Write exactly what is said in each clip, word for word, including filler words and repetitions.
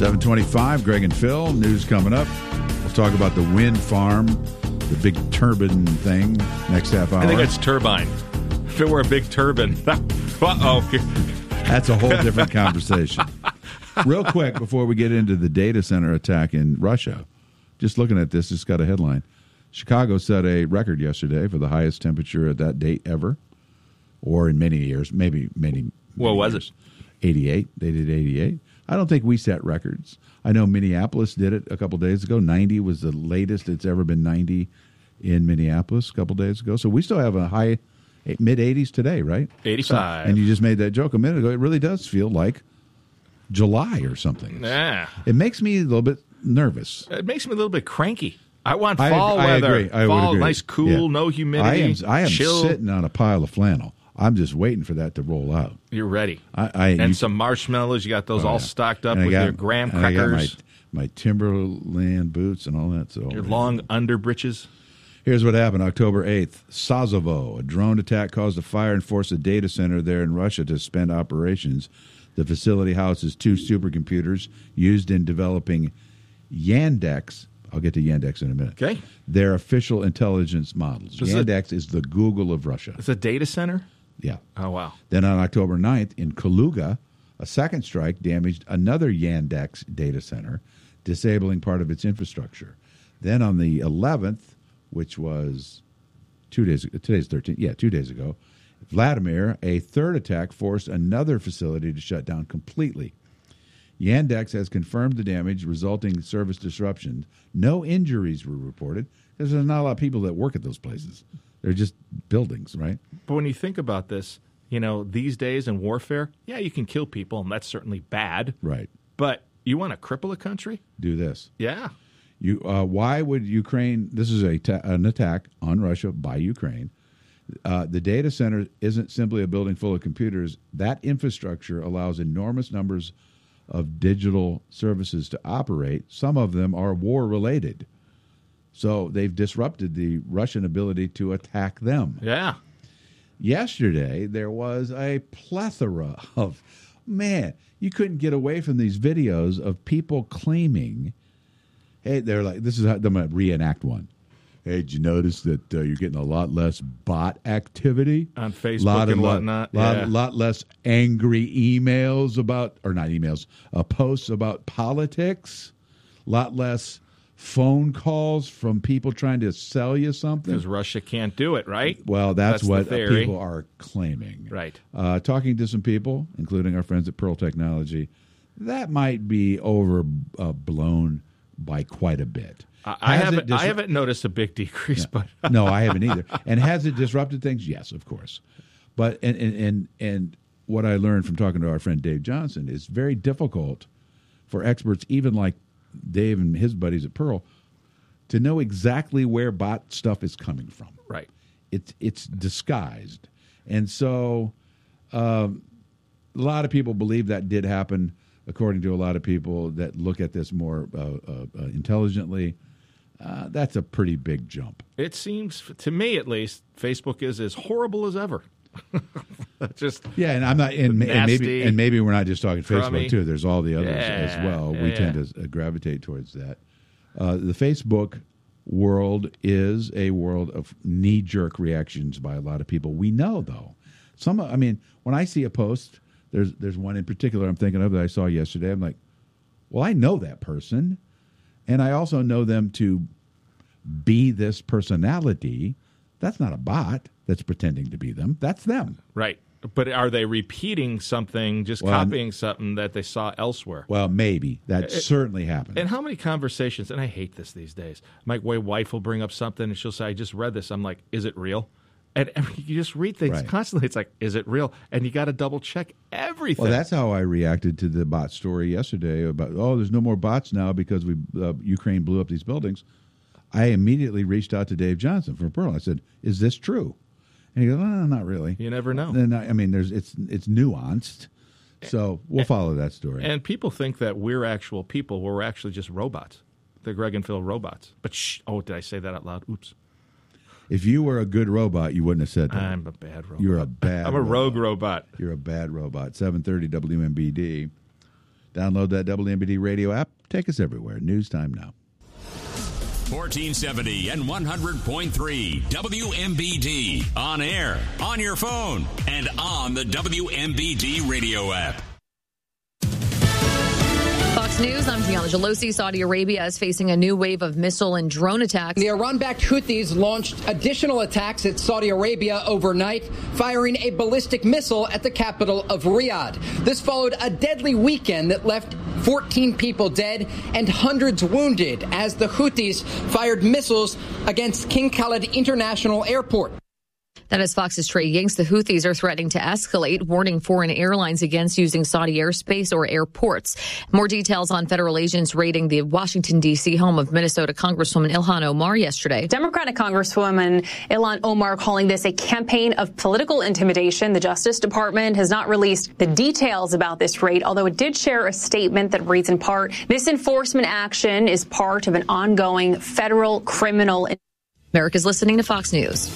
seven twenty-five, Greg and Phil. News coming up. We'll talk about the wind farm, the big turbine thing, next half hour. I think it's turbine. If it were a big turbine. Uh-oh. That's a whole different conversation. Real quick, before we get into the data center attack in Russia, just looking at this, it's got a headline. Chicago set a record yesterday for the highest temperature at that date ever, or in many years, maybe many, many What was years. it? eighty-eight. They did eighty-eight. I don't think we set records. I know Minneapolis did it a couple days ago. ninety was the latest it's ever been ninety in Minneapolis a couple days ago. So we still have a high mid-eighties today, right? eighty-five. So, and you just made that joke a minute ago. It really does feel like July or something. Yeah. It makes me a little bit nervous. It makes me a little bit cranky. I want I, fall I weather. agree. I fall, would agree. nice, cool, Yeah. no humidity. I am, I am chill. sitting on a pile of flannel. I'm just waiting for that to roll out. You're ready. I, I and you, some marshmallows. You got those oh, all yeah. stocked up And I with got- your graham and I got crackers, my, my Timberland boots and all that. So your long underbritches. Here's what happened October eighth. Sazovo, a drone attack caused a fire and forced a data center there in Russia to suspend operations. The facility houses two supercomputers used in developing Yandex. I'll get to Yandex in a minute. Okay. Their official intelligence models. Is Yandex is the Google of Russia. It's a data center? Yeah. Oh, wow. Then on October ninth, in Kaluga, a second strike damaged another Yandex data center, disabling part of its infrastructure. Then on the eleventh, which was two days ago, today's thirteenth, yeah, two days ago, Vladimir, a third attack forced another facility to shut down completely. Yandex has confirmed the damage, resulting in service disruptions. No injuries were reported because there's not a lot of people that work at those places. They're just buildings, right? But when you think about this, you know, these days in warfare, yeah, you can kill people, and that's certainly bad. Right. But you want to cripple a country? Do this. Yeah. You, uh, why would Ukraine? This is a ta- an attack on Russia by Ukraine. Uh, the data center isn't simply a building full of computers. That infrastructure allows enormous numbers of digital services to operate. Some of them are war related, so they've disrupted the Russian ability to attack them. Yeah. Yesterday, there was a plethora of, man, you couldn't get away from these videos of people claiming, hey, they're like, this is how, I'm going to reenact one. Hey, did you notice that uh, you're getting a lot less bot activity? On Facebook lot and of, whatnot. Lot, yeah. lot less angry emails about, or not emails, uh, posts about politics. Lot less phone calls from people trying to sell you something. Because Russia can't do it, right? Well, that's, That's what the theory. people are claiming. Right. Uh, talking to some people, including our friends at Pearl Technology, that might be overblown by quite a bit. I, I Has it haven't. dis- I haven't noticed a big decrease, but no, I haven't either. And has it disrupted things? Yes, of course. But and and and, and what I learned from talking to our friend Dave Johnson is very difficult for experts, even like Dave and his buddies at Pearl, to know exactly where bot stuff is coming from. right. It's it's disguised, and so um, a lot of people believe that did happen. According to a lot of people that look at this more uh, uh, uh, intelligently, uh, that's a pretty big jump. It seems, to me at least, Facebook is as horrible as ever. Just Yeah, and I'm not, and, ma- and Nasty, maybe, and maybe we're not just talking crummy. Facebook too. There's all the others Yeah, as well. We yeah. tend to uh, gravitate towards that. Uh, the Facebook world is a world of knee-jerk reactions by a lot of people. We know, though. Some, I mean, when I see a post, there's there's one in particular I'm thinking of that I saw yesterday. I'm like, well, I know that person, and I also know them to be this personality. That's not a bot that's pretending to be them. That's them. right. But are they repeating something, just Well, copying something that they saw elsewhere? Well, maybe. That certainly happened. And how many conversations, and I hate this these days, my wife will bring up something and she'll say, I just read this. I'm like, is it real? And I mean, you just read things Right. constantly. It's like, is it real? And you got to double check everything. Well, that's how I reacted to the bot story yesterday about, oh, there's no more bots now because we uh, Ukraine blew up these buildings. I immediately reached out to Dave Johnson from Pearl. I said, is this true? And he goes, no, not really. You never know. And I, I mean, there's it's it's nuanced. So we'll follow that story. And people think that we're actual people. We're actually just robots. The Greg and Phil robots. But shh. Oh, did I say that out loud? Oops. If you were a good robot, you wouldn't have said that. I'm a bad robot. You're a bad I'm a robot. rogue robot. You're a bad robot. seven thirty W M B D. Download that W M B D Radio app. Take us everywhere. News time now. fourteen seventy and one hundred point three W M B D. On air, on your phone, and on the W M B D Radio app. Fox News, I'm Gianna Gelosi. Saudi Arabia is facing a new wave of missile and drone attacks. The Iran-backed Houthis launched additional attacks at Saudi Arabia overnight, firing a ballistic missile at the capital of Riyadh. This followed a deadly weekend that left fourteen people dead and hundreds wounded as the Houthis fired missiles against King Khalid International Airport. That is Fox's Trey Yanks. The Houthis are threatening to escalate, warning foreign airlines against using Saudi airspace or airports. More details on federal agents raiding the Washington, D C home of Minnesota Congresswoman Ilhan Omar yesterday. Democratic Congresswoman Ilhan Omar calling this a campaign of political intimidation. The Justice Department has not released the details about this raid, although it did share a statement that reads in part, this enforcement action is part of an ongoing federal criminal. America's listening to Fox News.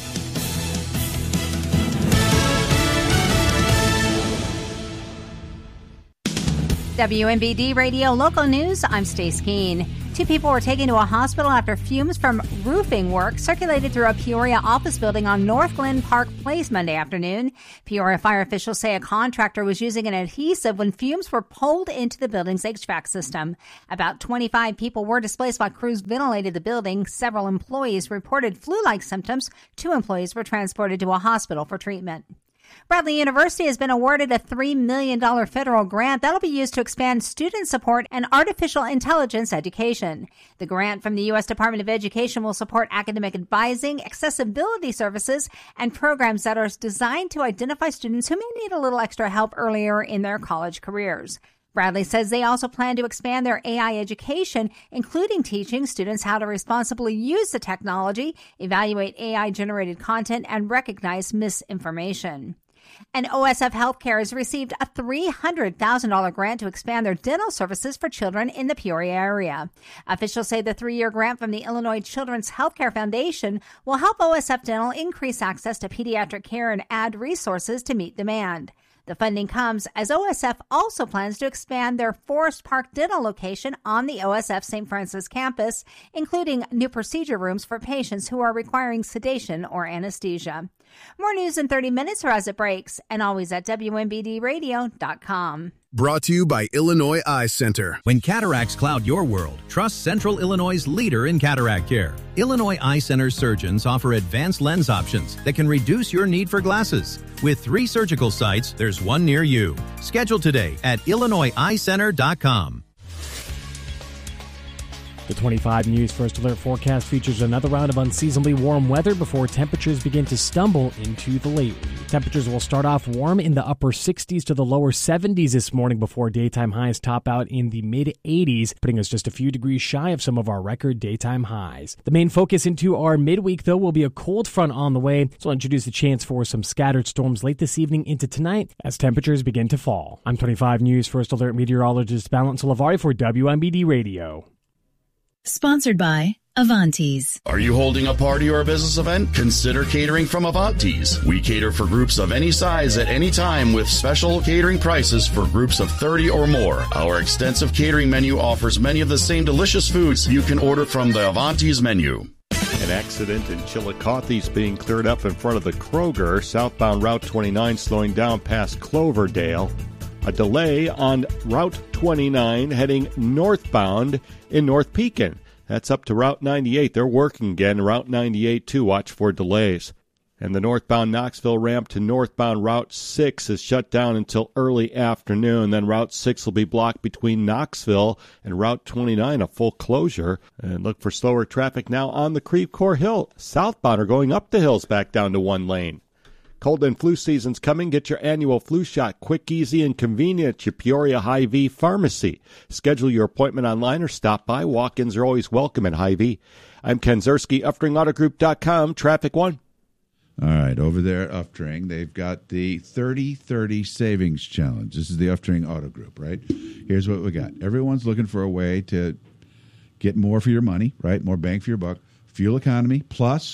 W M B D Radio Local News, I'm Stace Keene. Two people were taken to a hospital after fumes from roofing work circulated through a Peoria office building on North Glen Park Place Monday afternoon. Peoria fire officials say a contractor was using an adhesive when fumes were pulled into the building's H V A C system. About twenty-five people were displaced while crews ventilated the building. Several employees reported flu-like symptoms. Two employees were transported to a hospital for treatment. Bradley University has been awarded a three million dollars federal grant that'll be used to expand student support and artificial intelligence education. The grant from the U S Department of Education will support academic advising, accessibility services, and programs that are designed to identify students who may need a little extra help earlier in their college careers. Bradley says they also plan to expand their A I education, including teaching students how to responsibly use the technology, evaluate A I-generated content, and recognize misinformation. And O S F Healthcare has received a three hundred thousand dollars grant to expand their dental services for children in the Peoria area. Officials say the three-year grant from the Illinois Children's Healthcare Foundation will help O S F Dental increase access to pediatric care and add resources to meet demand. The funding comes as O S F also plans to expand their Forest Park Dental location on the O S F Saint Francis campus, including new procedure rooms for patients who are requiring sedation or anesthesia. More news in thirty minutes or as it breaks, and always at W M B D radio dot com. Brought to you by Illinois Eye Center. When cataracts cloud your world, trust Central Illinois' leader in cataract care. Illinois Eye Center surgeons offer advanced lens options that can reduce your need for glasses. With three surgical sites, there's one near you. Schedule today at illinois eye center dot com. The twenty-five News First Alert forecast features another round of unseasonably warm weather before temperatures begin to stumble into the late week. Temperatures will start off warm in the upper sixties to the lower seventies this morning before daytime highs top out in the mid-eighties, putting us just a few degrees shy of some of our record daytime highs. The main focus into our midweek, though, will be a cold front on the way, so I'll introduce the chance for some scattered storms late this evening into tonight as temperatures begin to fall. I'm twenty-five News First Alert meteorologist Balance Olavari for W M B D Radio. Sponsored by Avantes. Are you holding a party or a business event? Consider catering from Avantes. We cater for groups of any size at any time with special catering prices for groups of thirty or more. Our extensive catering menu offers many of the same delicious foods you can order from the Avantes menu. An accident in Chillicothe is being cleared up in front of the Kroger. Southbound Route twenty-nine slowing down past Cloverdale. A delay on Route twenty-nine heading northbound in North Pekin. That's up to Route ninety-eight. They're working again. Route ninety-eight, too. Watch for delays. And the northbound Knoxville ramp to northbound Route six is shut down until early afternoon. Then Route six will be blocked between Knoxville and Route twenty-nine, a full closure. And look for slower traffic now on the Creve Coeur Hill. Southbound are going up the hills back down to one lane. Cold and flu season's coming. Get your annual flu shot quick, easy, and convenient at your Peoria Hy-Vee Pharmacy. Schedule your appointment online or stop by. Walk-ins are always welcome at Hy-Vee. I'm Ken Zerski, Uftring Auto Group dot com. Traffic one. All right, over there at Uftring, they've got the thirty thirty Savings Challenge. This is the Uftring Auto Group, right? Here's what we got. Everyone's looking for a way to get more for your money, right? More bang for your buck. Fuel economy plus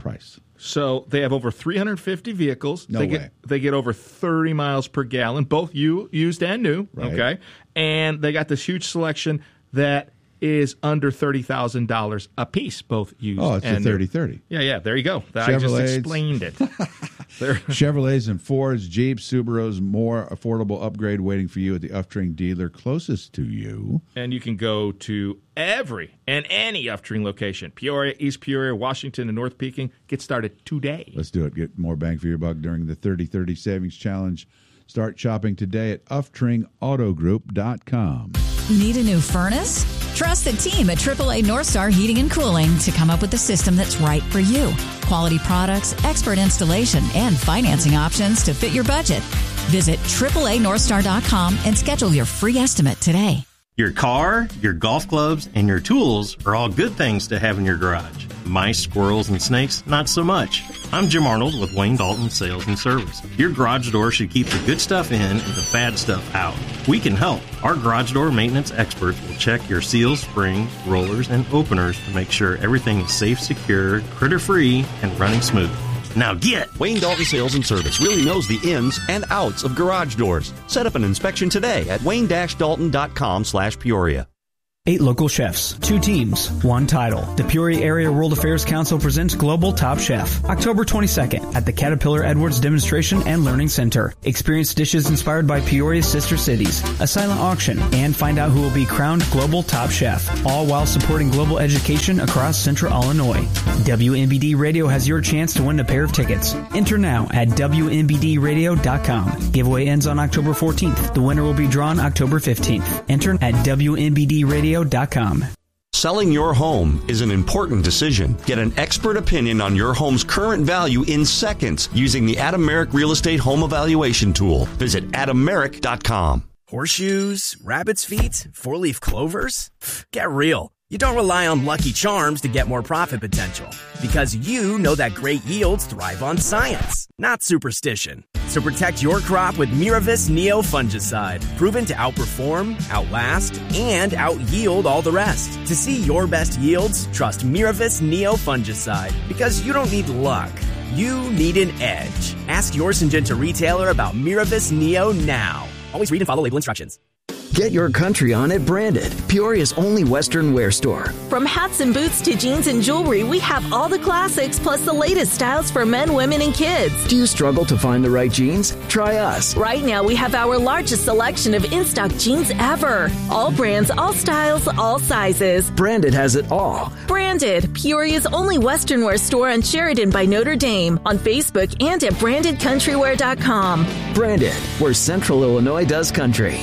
price? So they have over three hundred fifty vehicles. No they way. Get, they get over thirty miles per gallon, both u- used and new. Right. Okay, and they got this huge selection that is under thirty thousand dollars a piece, both used Oh, it's and a thirty new. thirty. Yeah, yeah, there you go. I just Chevrolets. explained it. Chevrolets and Fords, Jeeps, Subarus, more affordable upgrade waiting for you at the Uftring dealer closest to you. And you can go to every and any Uftring location. Peoria, East Peoria, Washington, and North Peking. Get started today. Let's do it. Get more bang for your buck during the thirty thirty Savings Challenge. Start shopping today at uftring auto group dot com. Need a new furnace? Trust the team at triple A North Star Heating and Cooling to come up with a system that's right for you. Quality products, expert installation, and financing options to fit your budget. Visit triple A north star dot com and schedule your free estimate today. Your car, your golf clubs, and your tools are all good things to have in your garage. Mice, squirrels, and snakes, not so much. I'm Jim Arnold with Wayne Dalton Sales and Service. Your garage door should keep the good stuff in and the bad stuff out. We can help. Our garage door maintenance experts will check your seals, springs, rollers, and openers to make sure everything is safe, secure, critter-free, and running smooth. Now get! Wayne Dalton Sales and Service really knows the ins and outs of garage doors. Set up an inspection today at wayne dash dalton dot com slash Peoria. Eight local chefs, two teams, one title. The Peoria Area World Affairs Council presents Global Top Chef, October twenty-second at the Caterpillar Edwards Demonstration and Learning Center. Experience dishes inspired by Peoria's sister cities, a silent auction, and find out who will be crowned Global Top Chef, all while supporting global education across Central Illinois. W M B D Radio has your chance to win a pair of tickets. Enter now at w m b d radio dot com. Giveaway ends on October fourteenth. The winner will be drawn October fifteenth. Enter at w m b d radio dot com. Selling your home is an important decision. Get an expert opinion on your home's current value in seconds using the Adam Merrick Real Estate Home Evaluation Tool. Visit adam merrick dot com. Horseshoes, rabbit's feet, four-leaf clovers? Get real. You don't rely on Lucky Charms to get more profit potential because you know that great yields thrive on science, not superstition. So protect your crop with Miravis Neo fungicide, proven to outperform, outlast, and out-yield all the rest. To see your best yields, trust Miravis Neo fungicide because you don't need luck. You need an edge. Ask your Syngenta retailer about Miravis Neo now. Always read and follow label instructions. Get your country on at Branded, Peoria's only Western wear store. From hats and boots to jeans and jewelry, we have all the classics plus the latest styles for men, women, and kids. Do you struggle to find the right jeans? Try us. Right now, we have our largest selection of in-stock jeans ever. All brands, all styles, all sizes. Branded has it all. Branded, Peoria's only Western wear store on Sheridan by Notre Dame, on Facebook and at branded country wear dot com. Branded, where Central Illinois does country.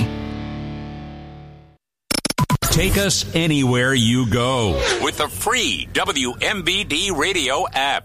Take us anywhere you go with the free W M B D radio app.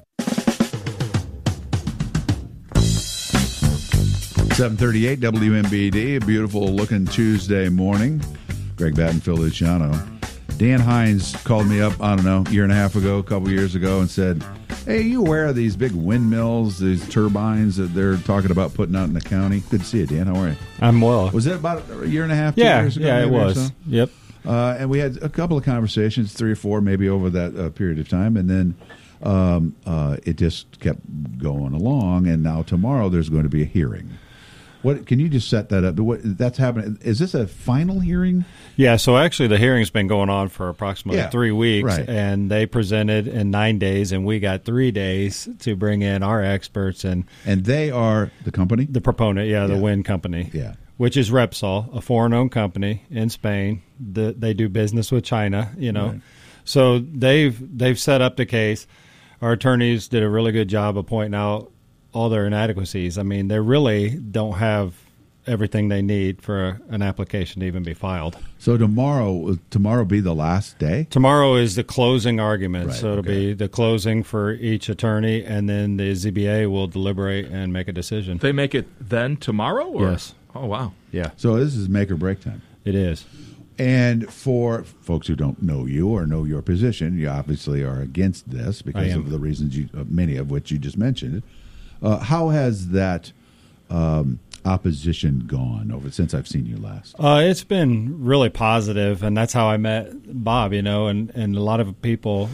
seven thirty-eight W M B D, a beautiful looking Tuesday morning. Greg Batten, Phil Luciano. Dan Hines called me up, I don't know, a year and a half ago, a couple years ago, and said, hey, you aware of these big windmills, these turbines that they're talking about putting out in the county? Good to see you, Dan. How are you? I'm well. Was it about a year and a half, two yeah, years ago? Yeah, it maybe, was. So? Yep. Uh, and we had a couple of conversations, three or four, maybe over that uh, period of time, and then um, uh, it just kept going along. And now tomorrow there's going to be a hearing. What can you just set that up? What that's happening? Is this a final hearing? Yeah. So actually, the hearing's been going on for approximately Yeah, three weeks, right. and they presented in nine days, and we got three days to bring in our experts, and and they are the company, the proponent, yeah, the Yeah. wind company, yeah. which is Repsol, a foreign-owned company in Spain. The, they do business with China, you know. Right. So they've they've set up the case. Our attorneys did a really good job of pointing out all their inadequacies. I mean, they really don't have everything they need for a, an application to even be filed. So tomorrow, tomorrow be the last day? Tomorrow is the closing argument. Right, so it'll okay. be the closing for each attorney, and then the Z B A will deliberate and make a decision. They make it then tomorrow? Or? Yes. Oh, wow. Yeah. So this is make or break time. It is. And for folks who don't know you or know your position, you obviously are against this because am. of the reasons, you, uh, many of which you just mentioned. Uh, how has that um, opposition gone over since I've seen you last? Uh, it's been really positive, and that's how I met Bob, you know, and, and a lot of people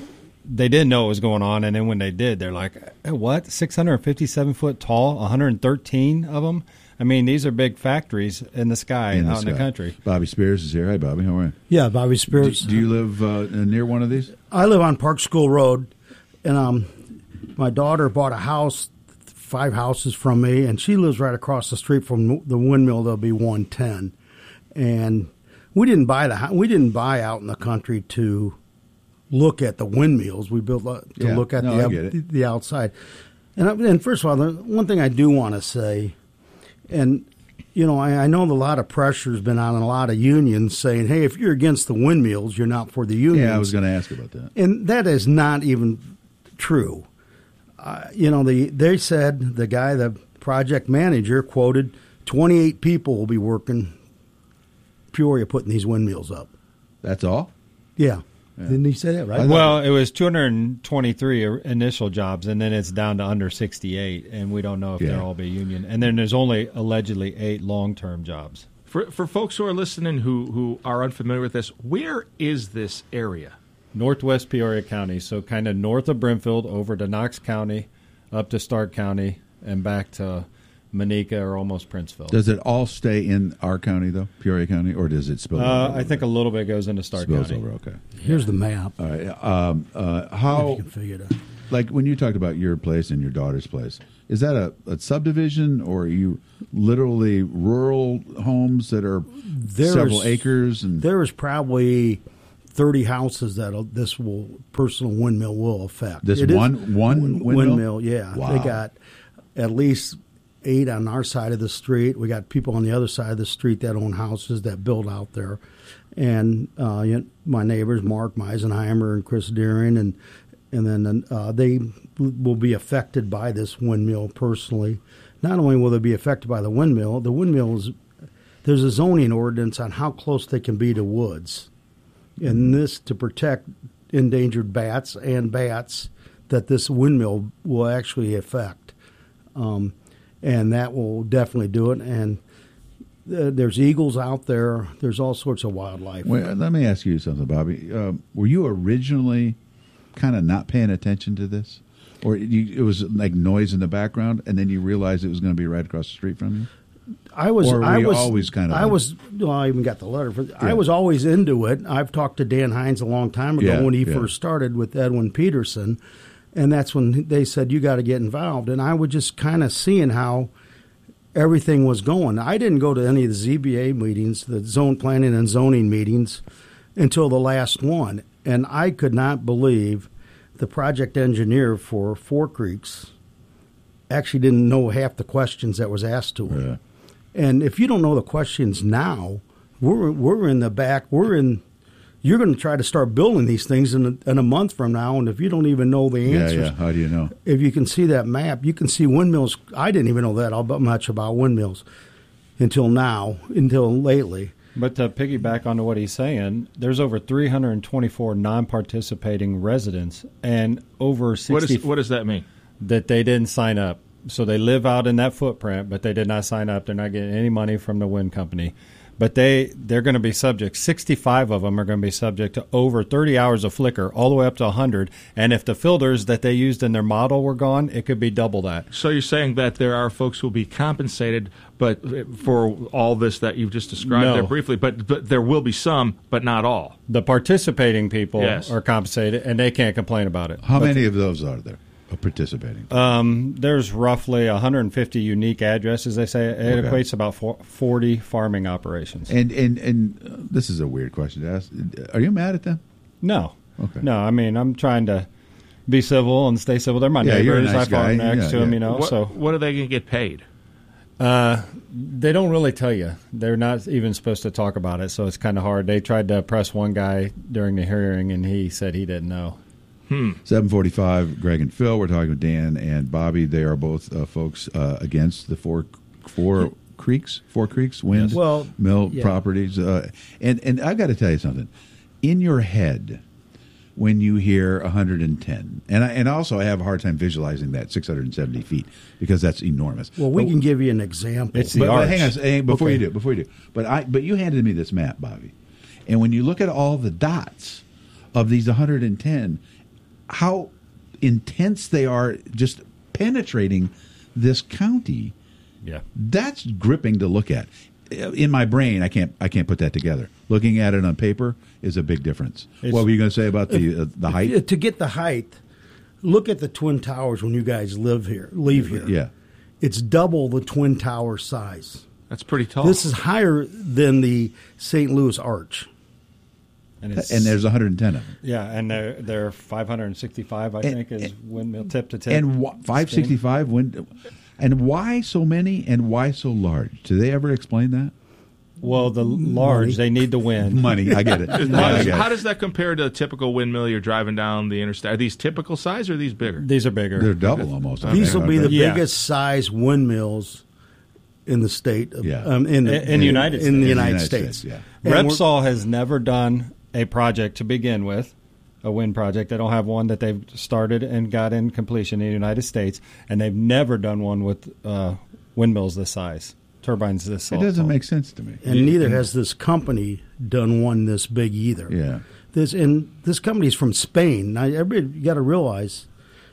they didn't know what was going on, and then when they did, they're like, eh, what, six hundred fifty-seven foot tall, one hundred thirteen of them? I mean, these are big factories in the sky In the out in sky. the country. Bobby Spears is here. Hi, Bobby. How are you? Yeah, Bobby Spears. Do, do you live uh, near one of these? I live on Park School Road, and um, my daughter bought a house, five houses from me, and she lives right across the street from the windmill. There'll be one ten, and we didn't buy the hou- we didn't buy out in the country to look at the windmills. We built uh, to Yeah. look at No, the I get it. the outside. And I, and first of all, the one thing I do want to say, and you know, I, I know a lot of pressure's been on a lot of unions saying, "Hey, if you're against the windmills, you're not for the unions." Yeah, I was going to ask about that. And that is not even true. Uh, you know, the they said, the guy, the project manager, quoted, twenty-eight people will be working Peoria putting these windmills up. That's all? Yeah. Yeah. Didn't he say that, right? Well, it was two hundred twenty-three initial jobs, and then it's down to under sixty-eight, and we don't know if Yeah. they'll all be union. And then there's only allegedly eight long-term jobs. For for folks who are listening who, who are unfamiliar with this, where is this area? Northwest Peoria County, so kind of north of Brimfield, over to Knox County, up to Stark County, and back to Manica or almost Princeville. Does it all stay in our county, though, Peoria County, or does it spill Uh, over? I think a little bit goes into Stark Spills County. over, okay. Here's the map. All right. Um, uh, how, If you can figure it out. like when you talked about your place and your daughter's place, is that a, a subdivision, or are you literally rural homes that are There's- several acres? And There is probably thirty houses that this will personal windmill will affect. This It is- one- one windmill? yeah. Wow. They got at least eight on our side of the street. We got people on the other side of the street that own houses that build out there. And uh, you know, my neighbors, Mark Meisenheimer and Chris Deering, and and then uh, they will be affected by this windmill personally. Not only will they be affected by the windmill, the windmill is, there's a zoning ordinance on how close they can be to woods. And this to protect endangered bats and bats that this windmill will actually affect. Um, and that will definitely do it. And uh, there's eagles out there. There's all sorts of wildlife. Well, let me ask you something, Bobby. Um, were you originally kind of not paying attention to this? Or you, it was like noise in the background, and then you realized it was going to be right across the street from you? I was. Or were I you was always kind of. I was. Well, I even got the letter. For, I Yeah. was always into it. I've talked to Dan Hines a long time ago Yeah, when he yeah. first started with Edwin Peterson, and that's when they said you got to get involved. And I was just kind of seeing how everything was going. I didn't go to any of the Z B A meetings, the zone planning and zoning meetings, until the last one, and I could not believe the project engineer for Four Creeks actually didn't know half the questions that was asked to him. Yeah. And if you don't know the questions now, we're we're in the back. We're in. You're going to try to start building these things in a, in a month from now, and if you don't even know the Yeah, answers, yeah. How do you know? if you can see that map, you can see windmills. I didn't even know that all but much about windmills until now, until lately. But to piggyback onto what he's saying, there's over three hundred twenty-four non-participating residents and over sixty What, is, what does that mean? that they didn't sign up. So they live out in that footprint, but they did not sign up. They're not getting any money from the wind company. But they, they're going to be subject. sixty-five of them are going to be subject to over thirty hours of flicker, all the way up to one hundred. And if the filters that they used in their model were gone, it could be double that. So you're saying that there are folks who will be compensated, but for all this that you've just described No. there briefly, but but there will be some, but not all. The participating people Yes. are compensated, and they can't complain about it. How But many of those are there uh, participating? Um, there's roughly one hundred fifty unique addresses. They say it Okay. equates to about four, forty farming operations. And and and uh, this is a weird question to ask. Are you mad at them? No, Okay. no. I mean, I'm trying to be civil and stay civil. They're my Yeah, you're a neighbors. nice I farm guy. next Yeah, to them, yeah. you know. What, so what are they going to get paid? uh, they don't really tell you. They're not even supposed to talk about it, so it's kind of hard. They tried to press one guy during the hearing, and he said he didn't know. Hmm. seven forty-five, Greg and Phil. We're talking with Dan and Bobby. They are both uh, folks uh, against the four four creeks, four creeks wind Yes. Well, mill yeah. properties. Uh, and and I got to tell you something. In your head, when you hear one hundred ten, and I, and also I have a hard time visualizing that six hundred seventy feet because that's enormous. Well, we But- can give you an example. It's the but, but arch. hang on, hang, before Okay. you do, before you do. But I, but you handed me this map, Bobby, and when you look at all the dots of these one hundred ten, how intense they are, just penetrating this county. Yeah, that's gripping to look at. In my brain, I can't I can't put that together. Looking at it on paper is a big difference. It's, what were you going to say about the if, uh, the height? If, to get the height, look at the Twin Towers when you guys live here, leave here. Yeah, it's double the Twin Tower size. That's pretty tall. This is higher than the Saint Louis Arch. And, it's, and there's one hundred ten of them. Yeah, and they're, they're five hundred sixty-five, I and, think, is windmill tip to tip. And wh- five sixty-five wind. And why so many and why so large? Do they ever explain that? Well, the large, money. They need the wind. Money, I get it. how, I does, get how it. does that compare to a typical windmill you're driving down the interstate? Are these typical size or are these bigger? These are bigger. They're double almost. These will be the yeah. biggest size windmills in the state. Of, yeah. um, in, in, in the United in, States. In the United, in the United States. States yeah. Repsol has never done a project to begin with, a wind project. They don't have one that they've started and got in completion in the United States, and they've never done one with uh, windmills this size, turbines this size. It doesn't make sense to me. And neither has this company done one this big either. Yeah. This and this company's from Spain. Now, everybody, you got to realize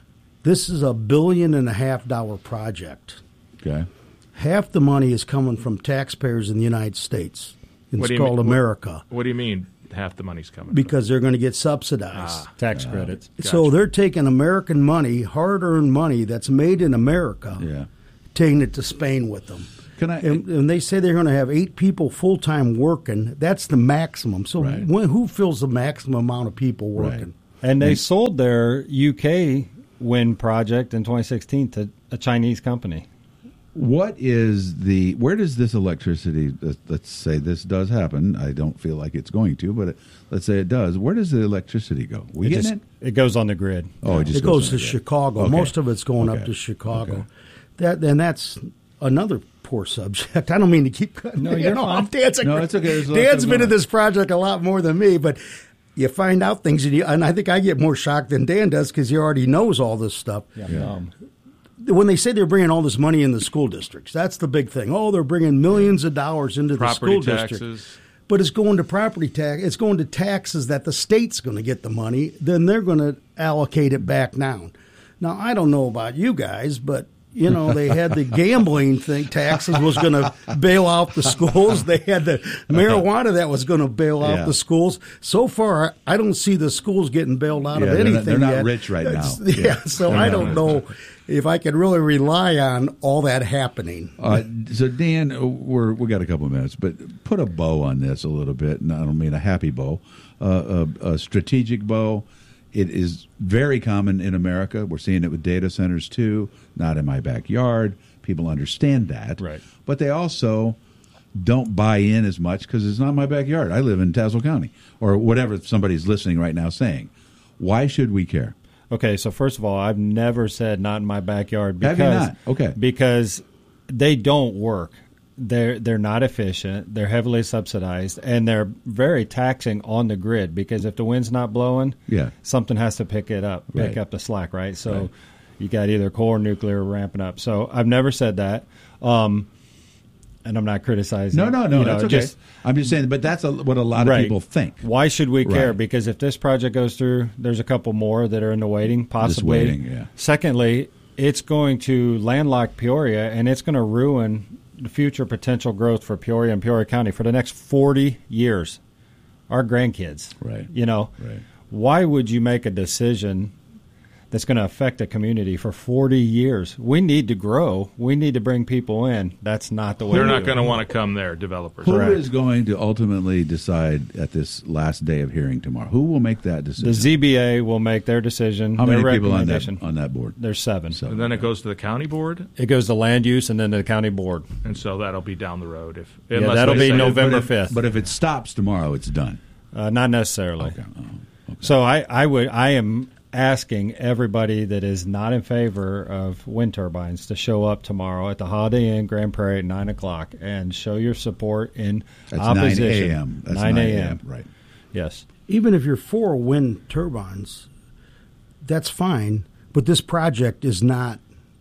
this is a billion and a half dollar project. Okay. Half the money is coming from taxpayers in the United States. It's called mean, America. What, what do you mean half the money's coming because from? they're going to get subsidized. Ah, tax uh, credits. Gotcha. So they're taking American money, hard-earned money that's made in America, yeah. taking it to Spain with them. Can I? And, and they say they're going to have eight people full-time working. That's the maximum. So right. when, who fills the maximum amount of people working? Right. And they and, sold their U K wind project in twenty sixteen to a Chinese company. What is the, where does this electricity, let's say this does happen, I don't feel like it's going to, but it, let's say it does, where does the electricity go? We it getting just, it? It goes on the grid. Oh, it just it goes, goes to Chicago. Okay. Most of it's going okay. up to Chicago. Okay. That And that's another poor subject. I don't mean to keep cutting no, you're off. Dan's, no, it's okay. Dan's been in this project a lot more than me, but you find out things, and, you, and I think I get more shocked than Dan does because he already knows all this stuff. Yeah, yeah. Um, when they say they're bringing all this money in the school districts, that's the big thing. Oh, they're bringing millions of dollars into property the school taxes. district. But it's going to property tax. It's going to taxes that the state's going to get the money. Then they're going to allocate it back down. Now, I don't know about you guys, but, you know, they had the gambling thing. Taxes was going to bail out the schools. They had the marijuana that was going to bail out yeah. the schools. So far, I don't see the schools getting bailed out yeah, of anything yet. They're not, they're not yet. rich right now. Yeah, yeah, so they're I don't know if I can really rely on all that happening. Uh, so, Dan, we're, we got a couple of minutes, but put a bow on this a little bit, and I don't mean a happy bow, uh, a, a strategic bow. It is very common in America. We're seeing it with data centers, too, not in my backyard. People understand that. Right. But they also don't buy in as much because it's not my backyard. I live in Tazewell County, or whatever somebody's listening right now saying. Why should we care? Okay, so first of all, I've never said not in my backyard because Have you not? Okay. because they don't work. They're they're not efficient. They're heavily subsidized, and they're very taxing on the grid because if the wind's not blowing, yeah. something has to pick it up, pick right. up the slack, right? So right. you got either coal or nuclear ramping up. So I've never said that, um, and I'm not criticizing. No, no, no, you know, that's okay. Just, I'm just saying, but that's a, what a lot of right. people think. Why should we care? Right. Because if this project goes through, there's a couple more that are in the waiting, possibly. Just waiting, yeah. Secondly, it's going to landlock Peoria, and it's going to ruin the future potential growth for Peoria and Peoria County for the next forty years. Our grandkids. Right. You know, right. Why would you make a decision that's going to affect a community for forty years? We need to grow. We need to bring people in. That's not the way. They're not going to want to come there, developers. Who Correct. is going to ultimately decide at this last day of hearing tomorrow? Who will make that decision? The Z B A will make their decision. How their many people on that recommendation. on that board? There's seven. Seven. And then it goes to the county board, It goes to land use and then to the county board. and so that'll be down the road. If Yeah, unless that'll they be say- November But if- fifth. But if it stops tomorrow, it's done. Uh, not necessarily. Okay. Oh, okay. So I, I would I am asking everybody that is not in favor of wind turbines to show up tomorrow at the Holiday Inn Grand Prairie at nine o'clock and show your support in That's opposition. nine a.m. That's nine nine a.m. Right. Yes. Even if you're for wind turbines, that's fine. But this project is not.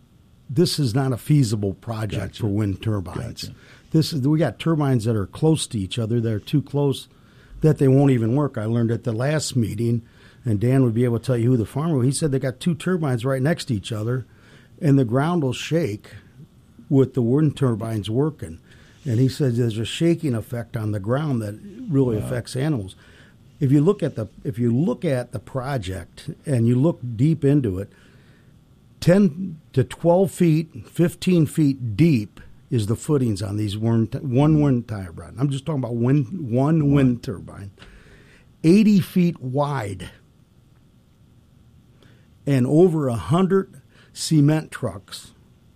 This is not a feasible project Gotcha. for wind turbines. Gotcha. This is we got turbines that are close to each other. They're too close that they won't even work. I learned at the last meeting, and Dan would be able to tell you who the farmer was. He said they got two turbines right next to each other, and the ground will shake with the wind turbines working. And he said there's a shaking effect on the ground that really wow. affects animals. If you look at the if you look at the project and you look deep into it, ten to twelve feet, fifteen feet deep is the footings on these one, one wind turbine. I'm just talking about wind, one wind turbine. eighty feet wide and over one hundred cement trucks.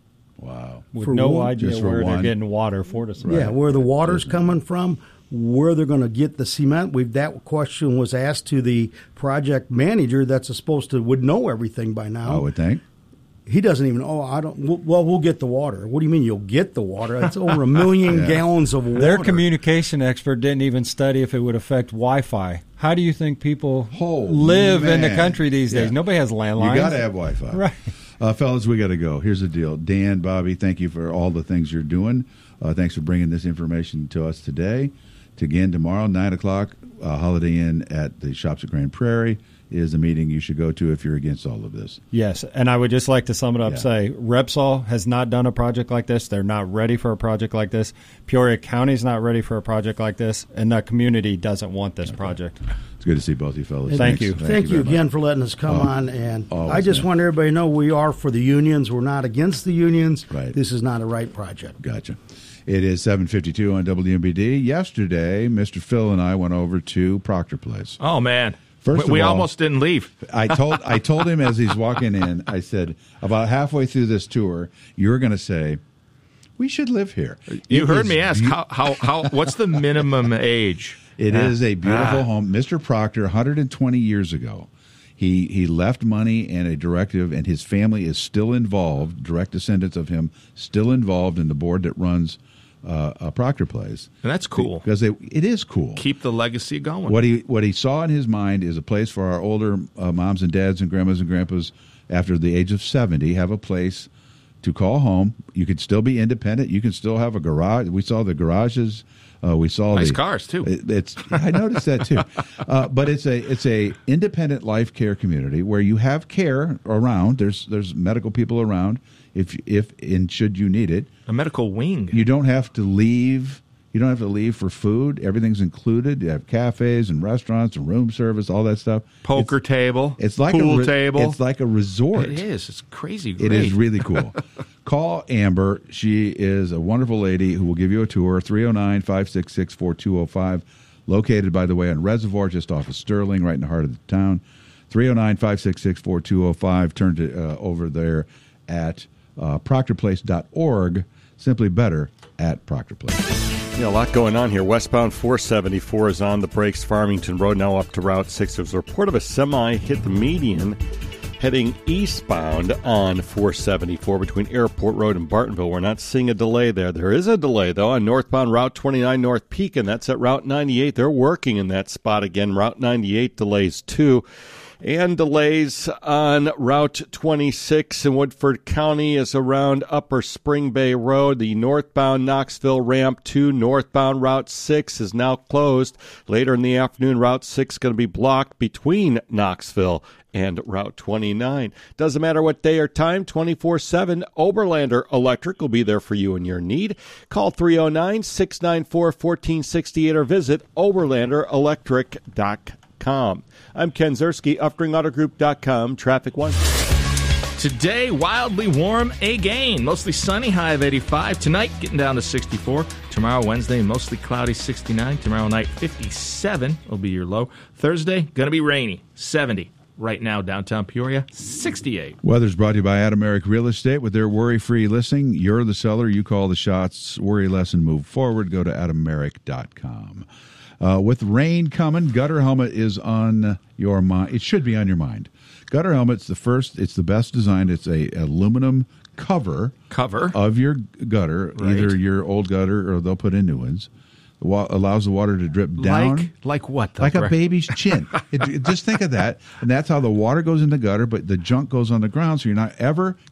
Wow. With for no one, idea where they're getting water for the cement. Yeah, where the water's coming from, where they're going to get the cement. We've, that question was asked to the project manager that's supposed to would know everything by now. I would think. He doesn't even, oh, I don't, well, we'll get the water. What do you mean you'll get the water? It's over a million yeah. gallons of water. Their communication expert didn't even study if it would affect Wi-Fi. How do you think people oh, live man. in the country these days? Yeah. Nobody has landlines. You got to have Wi-Fi. Right. Uh, fellas, we got to go. Here's the deal. Dan, Bobby, thank you for all the things you're doing. Uh, thanks for bringing this information to us today. To again, tomorrow, nine o'clock, uh, Holiday Inn at the Shops at Grand Prairie is a meeting you should go to if you're against all of this. Yes, and I would just like to sum it up, yeah. say Repsol has not done a project like this. They're not ready for a project like this. Peoria County's not ready for a project like this, and the community doesn't want this okay. project. It's good to see both you fellas. Thank Thanks. you. Thank, Thank you, you again much. for letting us come oh, on. And always, I just man. want everybody to know we are for the unions. We're not against the unions. Right. This is not a right project. Gotcha. It is seven fifty-two on W M B D. Yesterday, Mister Phil and I went over to Proctor Place. Oh, man. First we of all, almost didn't leave. I told I told him as he's walking in, I said, about halfway through this tour, you're going to say, we should live here. You It heard is me ask, be- how, how, how, what's the minimum age? It Ah. is a beautiful Ah. home. Mister Proctor, one hundred twenty years ago, he he left money and a directive, and his family is still involved, direct descendants of him, still involved in the board that runs uh, a Proctor Place. And that's cool. Because they, it is cool. Keep the legacy going. What he what he saw in his mind is a place for our older uh, moms and dads and grandmas and grandpas after the age of seventy have a place to call home. You could still be independent. You can still have a garage. We saw the garages. Uh, we saw nice the, cars too. It, it's I noticed that too. Uh, but it's a it's a independent life care community where you have care around. There's there's medical people around if if and should you need it. A medical wing. You don't have to leave. You don't have to leave for food. Everything's included. You have cafes and restaurants and room service, all that stuff. Poker it's, table. It's like pool a re- table. It's like a resort. It is. It's crazy great. It is really cool. Call Amber. She is a wonderful lady who will give you a tour. three oh nine, five six six, four two oh five. Located, by the way, on Reservoir, just off of Sterling, right in the heart of the town. three oh nine, five six six, four two oh five. Turn to uh, over there at uh, proctor place dot org. Simply better at Proctor Place. Yeah, a lot going on here. Westbound four seventy-four is on the brakes. Farmington Road now up to Route six. There's a report of a semi hit the median heading eastbound on four seventy-four between Airport Road and Bartonville. We're not seeing a delay there. There is a delay, though, on northbound Route twenty-nine North Pekin. That's at Route ninety-eight. They're working in that spot again. Route ninety-eight delays, too. And delays on Route twenty-six in Woodford County is around Upper Spring Bay Road. The northbound Knoxville ramp to northbound Route six is now closed. Later in the afternoon, Route six is going to be blocked between Knoxville and Route twenty-nine. Doesn't matter what day or time, twenty-four seven, Oberlander Electric will be there for you in your need. Call three oh nine, six nine four, one four six eight or visit oberlander electric dot com. I'm Ken Zerski, Uftring Auto Group dot com, Traffic One. Today, wildly warm again. Mostly sunny, high of eighty-five. Tonight, getting down to sixty-four. Tomorrow, Wednesday, mostly cloudy, sixty-nine. Tomorrow night, fifty-seven will be your low. Thursday, going to be rainy, seventy. Right now, downtown Peoria, sixty-eight. Weather's brought to you by Adameric Real Estate. With their worry-free listing, you're the seller, you call the shots. Worry less and move forward. Go to adameric dot com. Uh, with rain coming, Gutter Helmet is on your mind. It should be on your mind. Gutter Helmet's the first. It's the best designed. It's a aluminum cover cover of your gutter, right. Either your old gutter or they'll put in new ones. It wa- allows the water to drip down. Like, like what? Like a baby's chin. it, it, just think of that. And that's how the water goes in the gutter, but the junk goes on the ground, so you're not ever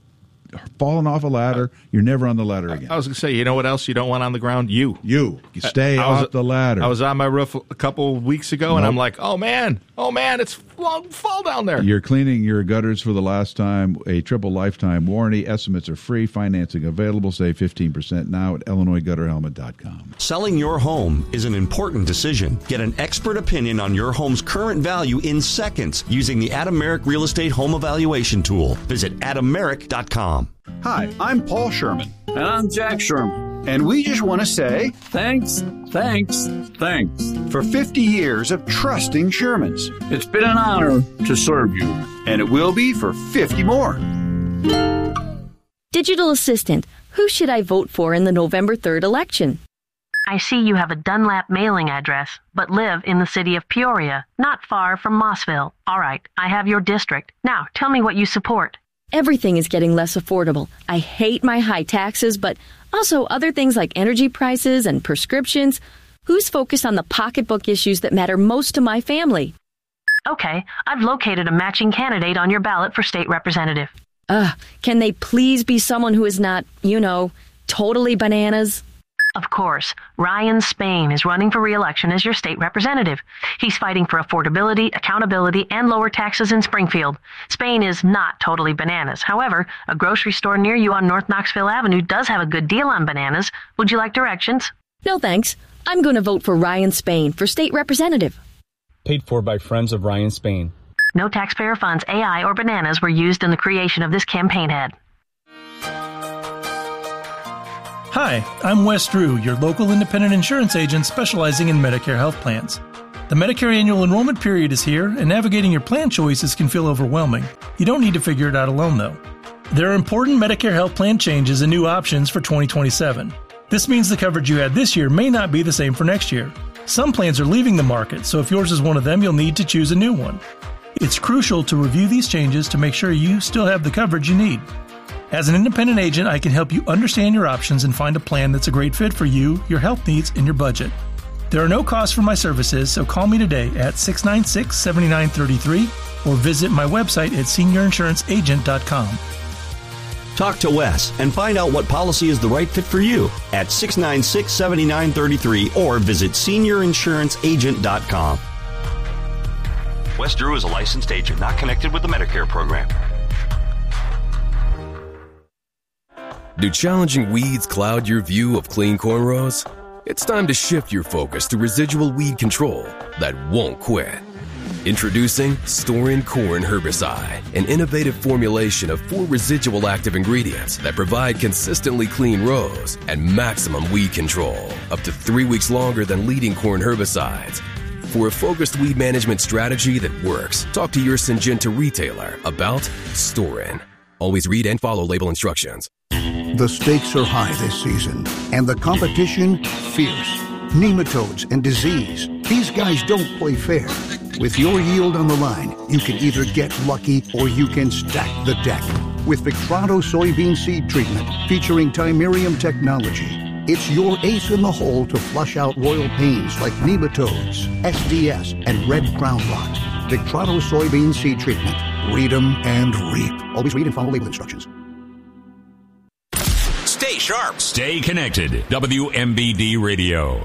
fallen off a ladder, you're never on the ladder again. I was going to say, you know what else you don't want on the ground? You. You. You stay I was, off the ladder. I was on my roof a couple weeks ago, Nope. and I'm like, oh, man. Oh, man, it's long fall down there. You're cleaning your gutters for the last time. A triple lifetime warranty. Estimates are free. Financing available. Save fifteen percent now at illinois gutter helmet dot com. Selling your home is an important decision. Get an expert opinion on your home's current value in seconds using the Adam Merrick Real Estate Home Evaluation Tool. Visit adam merrick dot com. Hi, I'm Paul Sherman. And I'm Jack Sherman. And we just want to say thanks, thanks, thanks for fifty years of trusting Shermans. It's been an honor to serve you, and it will be for fifty more. Digital Assistant, who should I vote for in the November third election? I see you have a Dunlap mailing address, but live in the city of Peoria, not far from Mossville. All right, I have your district. Now, tell me what you support. Everything is getting less affordable. I hate my high taxes, but also other things like energy prices and prescriptions. Who's focused on the pocketbook issues that matter most to my family? Okay, I've located a matching candidate on your ballot for state representative. Ugh, can they please be someone who is not, you know, totally bananas? Of course, Ryan Spain is running for re-election as your state representative. He's fighting for affordability, accountability, and lower taxes in Springfield. Spain is not totally bananas. However, a grocery store near you on North Knoxville Avenue does have a good deal on bananas. Would you like directions? No, thanks. I'm going to vote for Ryan Spain for state representative. Paid for by Friends of Ryan Spain. No taxpayer funds, A I, or bananas were used in the creation of this campaign ad. Hi, I'm Wes Drew, your local independent insurance agent specializing in Medicare health plans. The Medicare annual enrollment period is here, and navigating your plan choices can feel overwhelming. You don't need to figure it out alone, though. There are important Medicare health plan changes and new options for twenty twenty-seven. This means the coverage you had this year may not be the same for next year. Some plans are leaving the market, so if yours is one of them, you'll need to choose a new one. It's crucial to review these changes to make sure you still have the coverage you need. As an independent agent, I can help you understand your options and find a plan that's a great fit for you, your health needs, and your budget. There are no costs for my services, so call me today at six nine six, seven nine three three or visit my website at senior insurance agent dot com. Talk to Wes and find out what policy is the right fit for you at six nine six, seven nine three three or visit senior insurance agent dot com. Wes Drew is a licensed agent, not connected with the Medicare program. Do challenging weeds cloud your view of clean cornrows? It's time to shift your focus to residual weed control that won't quit. Introducing Storin Corn Herbicide, an innovative formulation of four residual active ingredients that provide consistently clean rows and maximum weed control, up to three weeks longer than leading corn herbicides. For a focused weed management strategy that works, talk to your Syngenta retailer about Storin. Always read and follow label instructions. The stakes are high this season, and the competition fierce. Nematodes and disease. These guys don't play fair. With your yield on the line, you can either get lucky or you can stack the deck. With Victrano soybean seed treatment featuring Timerium technology, it's your ace in the hole to flush out royal pains like nematodes, S D S, and red crown rot. Victrano soybean seed treatment. Read them and reap. Always read and follow label instructions. Stay sharp. Stay connected. W M B D Radio.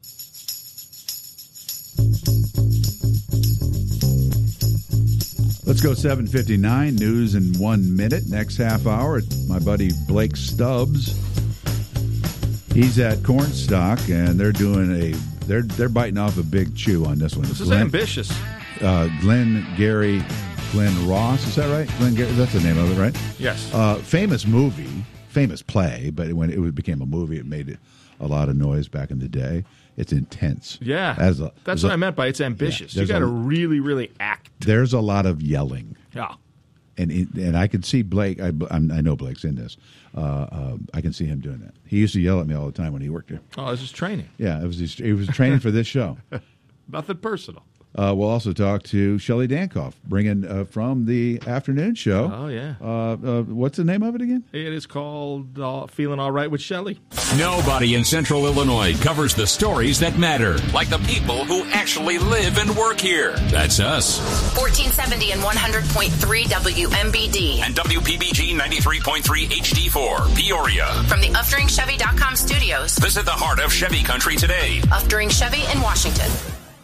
Let's go seven fifty-nine, news in one minute. Next half hour, my buddy Blake Stubbs. He's at Cornstalk, and they're doing a they're they're biting off a big chew on this one. This is Glenn, ambitious. Uh, Glenn Gary, Glenn Ross, is that right? Glenn Gary, that's the name of it, right? Yes. Uh, famous movie, famous play, but when it became a movie, it made it a lot of noise back in the day. It's intense. Yeah, As a, that's as what a, I meant by it's ambitious. Yeah, you got to a- really, really act. There's a lot of yelling. Yeah. And it, and I could see Blake. I, I'm, I know Blake's in this. Uh, uh, I can see him doing that. He used to yell at me all the time when he worked here. Oh, this is training. Yeah, it was his, he was training for this show. Nothing personal. Uh, we'll also talk to Shelley Dankoff, bringing uh, from the afternoon show. Oh, yeah. Uh, uh, what's the name of it again? It is called uh, Feeling All Right with Shelley. Nobody in Central Illinois covers the stories that matter, like the people who actually live and work here. That's us. fourteen seventy and one hundred point three W M B D. And W P B G ninety-three point three H D four, Peoria. From the Uftering Chevy dot com studios. Visit the heart of Chevy country today. Uftering Chevy in Washington.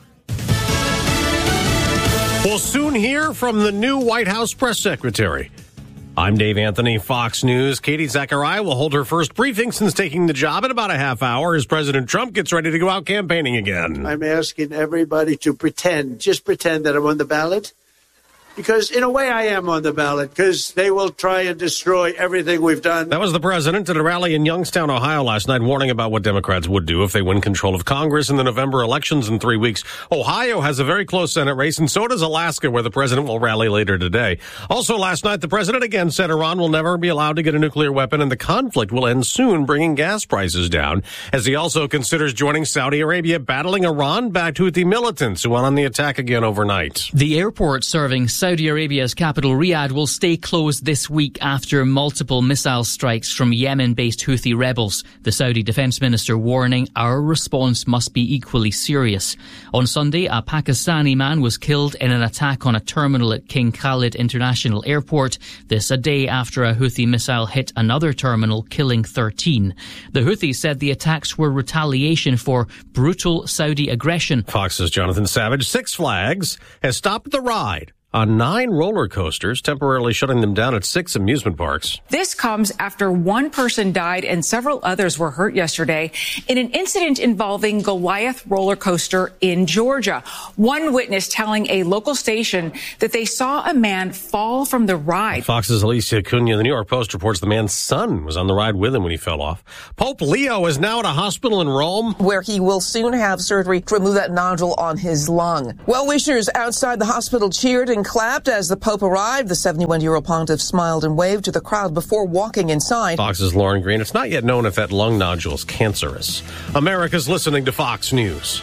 We'll soon hear from the new White House press secretary. I'm Dave Anthony, Fox News. Katie Zachariah will hold her first briefing since taking the job in about a half hour as President Trump gets ready to go out campaigning again. I'm asking everybody to pretend, just pretend that I'm on the ballot. Because in a way I am on the ballot, because they will try and destroy everything we've done. That was the president at a rally in Youngstown, Ohio last night, warning about what Democrats would do if they win control of Congress in the November elections in three weeks. Ohio has a very close Senate race, and so does Alaska, where the president will rally later today. Also last night, the president again said Iran will never be allowed to get a nuclear weapon, and the conflict will end soon, bringing gas prices down, as he also considers joining Saudi Arabia, battling Iran-backed Houthi militants who went on the attack again overnight. The airport serving Saudi Arabia's capital Riyadh will stay closed this week after multiple missile strikes from Yemen-based Houthi rebels. The Saudi defense minister warning our response must be equally serious. On Sunday, a Pakistani man was killed in an attack on a terminal at King Khalid International Airport. This a day after a Houthi missile hit another terminal, killing thirteen. The Houthis said the attacks were retaliation for brutal Saudi aggression. Fox's Jonathan Savage. Six Flags has stopped the ride on nine roller coasters, temporarily shutting them down at six amusement parks. This comes after one person died and several others were hurt yesterday in an incident involving Goliath roller coaster in Georgia. One witness telling a local station that they saw a man fall from the ride. Fox's Alicia Cunha. The New York Post reports the man's son was on the ride with him when he fell off. Pope Leo is now at a hospital in Rome, where he will soon have surgery to remove that nodule on his lung. Well-wishers outside the hospital cheered and clapped as the Pope arrived. The seventy-one-year-old pontiff smiled and waved to the crowd before walking inside. Fox's Lauren Green. It's not yet known if that lung nodule is cancerous. America's listening to Fox News.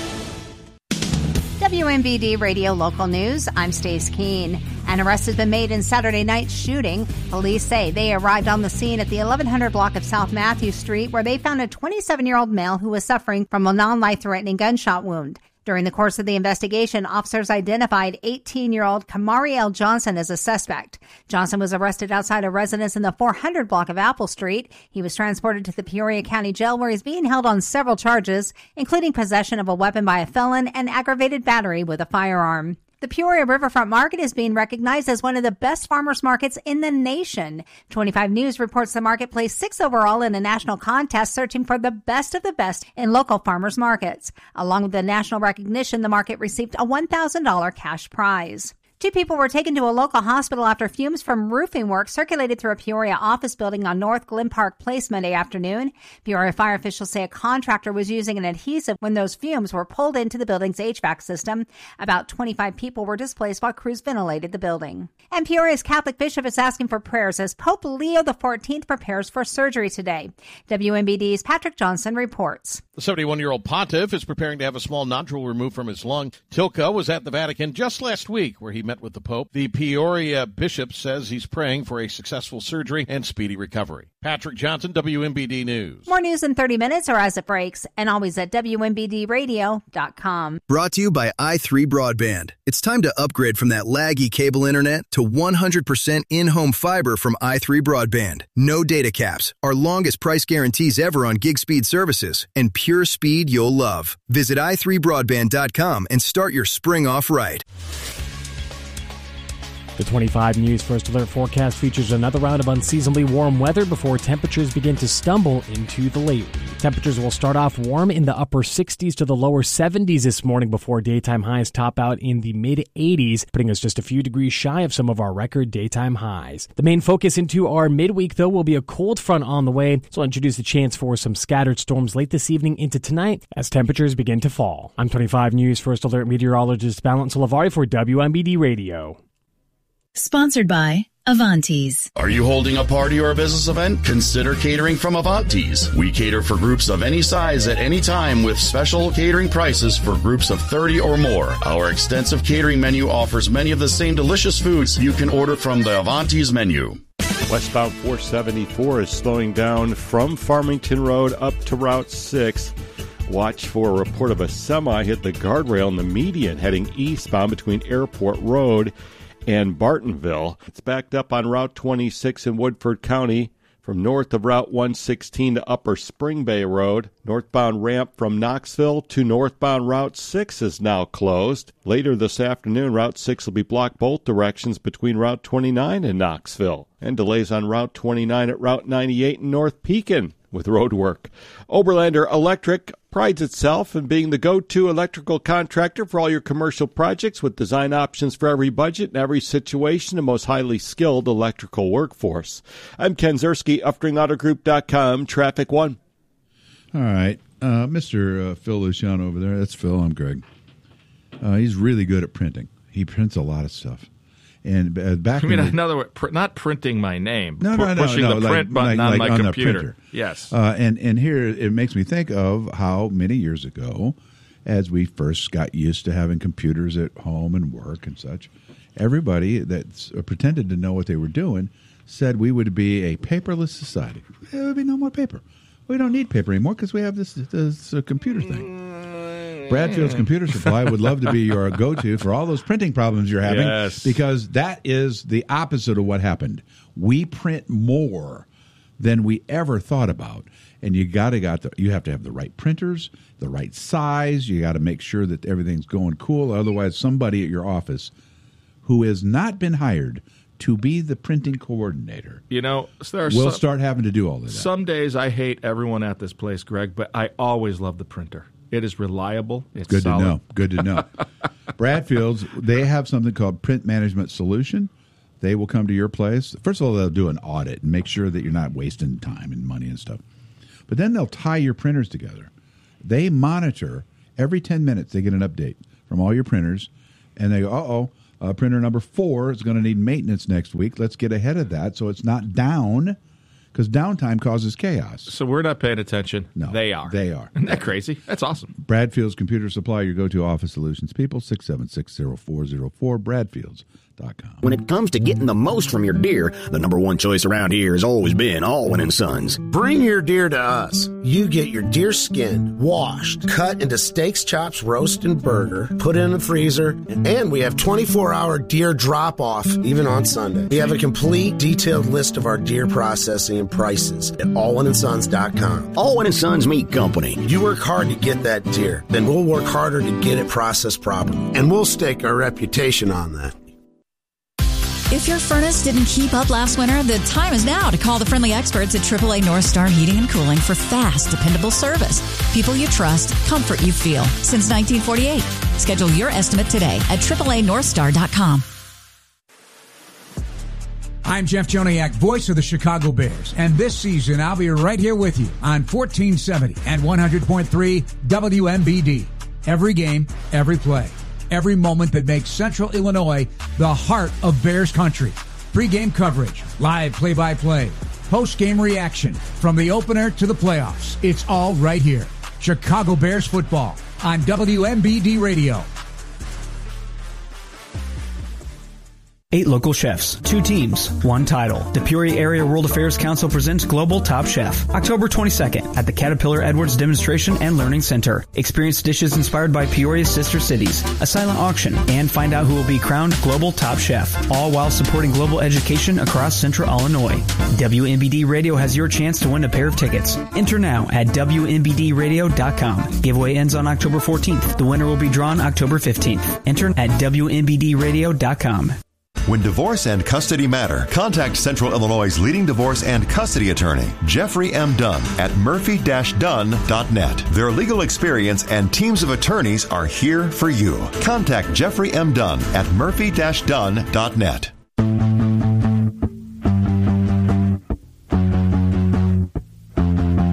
W M B D Radio Local News. I'm Stace Keene. An arrest has been made in Saturday night's shooting. Police say they arrived on the scene at the eleven hundred block of South Matthew Street, where they found a twenty-seven-year-old male who was suffering from a non-life-threatening gunshot wound. During the course of the investigation, officers identified eighteen-year-old Kamariel Johnson as a suspect. Johnson was arrested outside a residence in the four hundred block of Apple Street. He was transported to the Peoria County Jail, where he's being held on several charges, including possession of a weapon by a felon and aggravated battery with a firearm. The Peoria Riverfront Market is being recognized as one of the best farmers markets in the nation. twenty-five News reports the market placed sixth overall in a national contest searching for the best of the best in local farmers markets. Along with the national recognition, the market received a one thousand dollars cash prize. Two people were taken to a local hospital after fumes from roofing work circulated through a Peoria office building on North Glen Park Place Monday afternoon. Peoria fire officials say a contractor was using an adhesive when those fumes were pulled into the building's H V A C system. About twenty-five people were displaced while crews ventilated the building. And Peoria's Catholic bishop is asking for prayers as Pope Leo the fourteenth prepares for surgery today. W M B D's Patrick Johnson reports. The seventy-one-year-old pontiff is preparing to have a small nodule removed from his lung. Tilka was at the Vatican just last week, where he met with the Pope. The Peoria bishop says he's praying for a successful surgery and speedy recovery. Patrick Johnson, W M B D News. More news in thirty minutes or as it breaks, and always at W M B D radio dot com. Brought to you by i three Broadband. It's time to upgrade from that laggy cable internet to one hundred percent in-home fiber from i three Broadband. No data caps, our longest price guarantees ever on gig speed services, and pure speed you'll love. Visit i three broadband dot com and start your spring off right. The twenty-five News First Alert forecast features another round of unseasonably warm weather before temperatures begin to stumble into the late week. Temperatures will start off warm in the upper sixties to the lower seventies this morning before daytime highs top out in the mid-eighties, putting us just a few degrees shy of some of our record daytime highs. The main focus into our midweek, though, will be a cold front on the way, so I'll introduce a chance for some scattered storms late this evening into tonight as temperatures begin to fall. I'm twenty-five News First Alert meteorologist Balance Olavari for W M B D Radio. Sponsored by Avanti's. Are you holding a party or a business event? Consider catering from Avanti's. We cater for groups of any size at any time with special catering prices for groups of thirty or more. Our extensive catering menu offers many of the same delicious foods you can order from the Avanti's menu. Westbound four seventy-four is slowing down from Farmington Road up to Route six. Watch for a report of a semi hit the guardrail in the median heading eastbound between Airport Road and Bartonville. It's backed up on Route twenty-six in Woodford County from north of Route one sixteen to Upper Spring Bay Road. Northbound ramp from Knoxville to northbound Route six is now closed. Later this afternoon, Route six will be blocked both directions between Route twenty-nine and Knoxville. And delays on Route twenty-nine at Route ninety-eight in North Pekin with road work. Oberlander Electric prides itself in being the go-to electrical contractor for all your commercial projects with design options for every budget and every situation and most highly skilled electrical workforce. I'm Ken Zerski, Uftring Auto Group dot com, Traffic One. All right. Uh, Mister Uh, Phil Luciano over there, that's Phil, I'm Greg. Uh, he's really good at printing. He prints a lot of stuff. And uh, back I mean, in the, in other words, pr- not printing my name, no, no, pu- no, pushing no, the like, print button like, on like my on computer. The printer. Yes. Uh, and, and here it makes me think of how many years ago, as we first got used to having computers at home and work and such, everybody that uh, pretended to know what they were doing said we would be a paperless society. There would be no more paper. We don't need paper anymore because we have this, this uh, computer thing. Bradfield's Computer Supply would love to be your go-to for all those printing problems you're having, yes. because that is the opposite of what happened. We print more than we ever thought about, and you got to got the, you have to have the right printers, the right size. You got to make sure that everything's going cool. Otherwise, somebody at your office who has not been hired to be the printing coordinator, you know, there are will some, start having to do all of that. Some days I hate everyone at this place, Greg, but I always love the printer. It is reliable. It's good solid. to know. Good to know. Bradfield's, they have something called Print Management Solution. They will come to your place. First of all, they'll do an audit and make sure that you're not wasting time and money and stuff. But then they'll tie your printers together. They monitor every ten minutes. They get an update from all your printers, and they go, uh-oh, uh, printer number four is going to need maintenance next week. Let's get ahead of that so it's not down, because downtime causes chaos. So we're not paying attention. No, they are. They are. Isn't that crazy? That's awesome. Bradfield's Computer Supply, your go-to office solutions people, six seven six, zero four zero four, Bradfields dot com. When it comes to getting the most from your deer, the number one choice around here has always been Alwyn and Sons. Bring your deer to us. You get your deer skin washed, cut into steaks, chops, roast, and burger, put in the freezer, and we have twenty-four hour deer drop-off, even on Sunday. We have a complete, detailed list of our deer processing and prices at Alwyn and Sons dot com. Alwyn and Sons Meat Company. You work hard to get that deer, then we'll work harder to get it processed properly, and we'll stake our reputation on that. If your furnace didn't keep up last winter, the time is now to call the friendly experts at triple A North Star Heating and Cooling for fast, dependable service. People you trust, comfort you feel. Since nineteen forty-eight. Schedule your estimate today at triple A North Star dot com. I'm Jeff Joniak, voice of the Chicago Bears, and this season I'll be right here with you on fourteen seventy and one hundred point three W M B D. Every game, every play. Every moment that makes Central Illinois the heart of Bears country. Pre-game coverage, live play-by-play, post-game reaction, from the opener to the playoffs. It's all right here. Chicago Bears football on W M B D Radio. Eight local chefs, two teams, one title. The Peoria Area World Affairs Council presents Global Top Chef, October twenty-second at the Caterpillar Edwards Demonstration and Learning Center. Experience dishes inspired by Peoria's sister cities, a silent auction, and find out who will be crowned Global Top Chef, all while supporting global education across Central Illinois. W M B D Radio has your chance to win a pair of tickets. Enter now at W M B D radio dot com. Giveaway ends on October fourteenth. The winner will be drawn October fifteenth. Enter at W M B D radio dot com. When divorce and custody matter, contact Central Illinois' leading divorce and custody attorney, Jeffrey M. Dunn, at Murphy Dunn dot net. Their legal experience and teams of attorneys are here for you. Contact Jeffrey M. Dunn at Murphy Dunn dot net.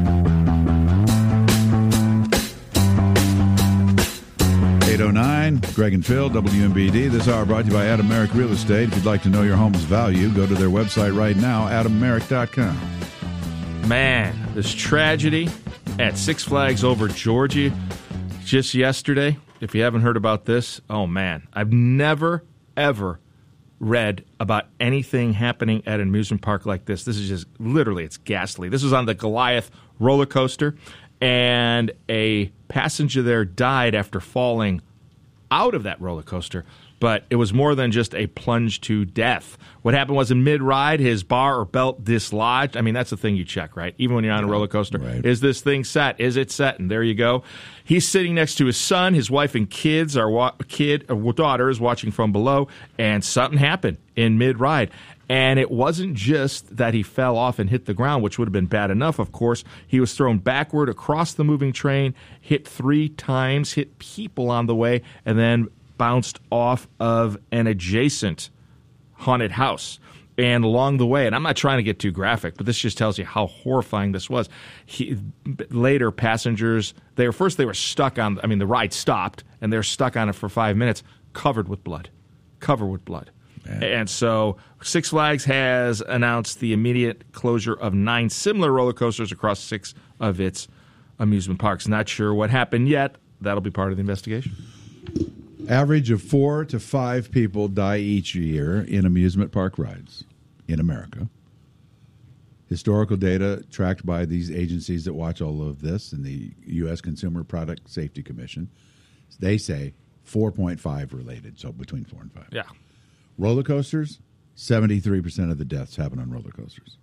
eight oh nine, Greg and Phil, W M B D. This hour brought to you by Adam Merrick Real Estate. If you'd like to know your home's value, go to their website right now, adam merrick dot com. Man, this tragedy at Six Flags Over Georgia just yesterday. If you haven't heard about this, oh man, I've never, ever read about anything happening at an amusement park like this. This is just literally, it's ghastly. This was on the Goliath roller coaster, and a passenger there died after falling out of that roller coaster, but it was more than just a plunge to death. What happened was in mid-ride, his bar or belt dislodged. I mean, that's the thing you check, right? Even when you're on a roller coaster. Right. Is this thing set? Is it set? And there you go. He's sitting next to his son. His wife and kids are wa- kid or daughter is watching from below, and something happened in mid-ride. And it wasn't just that he fell off and hit the ground, which would have been bad enough, of course. He was thrown backward across the moving train, hit three times, hit people on the way, and then bounced off of an adjacent haunted house. And along the way, and I'm not trying to get too graphic, but this just tells you how horrifying this was. He, later, passengers, they were first they were stuck on, I mean, the ride stopped, and they're stuck on it for five minutes, covered with blood, covered with blood. Man. And so Six Flags has announced the immediate closure of nine similar roller coasters across six of its amusement parks. Not sure what happened yet. That'll be part of the investigation. Average of four to five people die each year in amusement park rides in America. Historical data tracked by these agencies that watch all of this and the U S Consumer Product Safety Commission, they say four point five related, so between four and five. Yeah. Roller coasters, seventy-three percent of the deaths happen on roller coasters.